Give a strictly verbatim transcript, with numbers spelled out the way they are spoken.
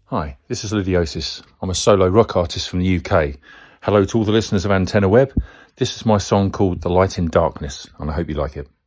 Hi, this is Ludiosis. I'm a solo rock artist from the U K. Hello to all the listeners of Antenna Web. This is my song called The Light in Darkness, and I hope you like it.